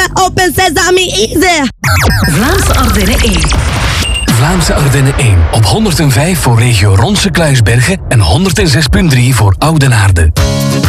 Open Sesame Easy. Vlaamse Ardennen 1. Vlaamse Ardennen 1 op 105 voor regio Ronse Kluisbergen en 106.3 voor Oudenaarde.